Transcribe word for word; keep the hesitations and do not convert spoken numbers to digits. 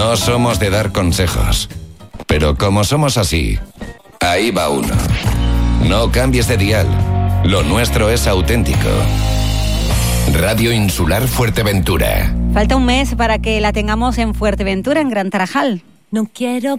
No somos de dar consejos, pero como somos así, ahí va uno. No cambies de dial. Lo nuestro es auténtico. Radio Insular Fuerteventura. Falta un mes para que la tengamos en Fuerteventura, en Gran Tarajal. No quiero